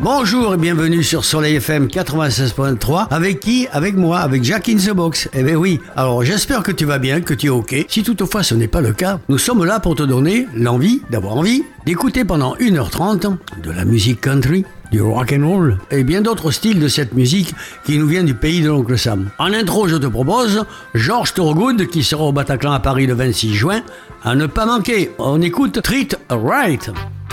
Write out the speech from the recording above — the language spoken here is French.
Bonjour et bienvenue sur Soleil FM 96.3. Avec qui? Avec moi, avec Jack in the Box. Eh ben oui, alors j'espère que tu vas bien, que tu es ok. Si toutefois ce n'est pas le cas, nous sommes là pour te donner l'envie, d'avoir envie, d'écouter pendant 1h30 de la musique country, du rock and roll et bien d'autres styles de cette musique qui nous vient du pays de l'oncle Sam. En intro, je te propose George Thorogood qui sera au Bataclan à Paris le 26 juin. À ne pas manquer, on écoute Treat Right.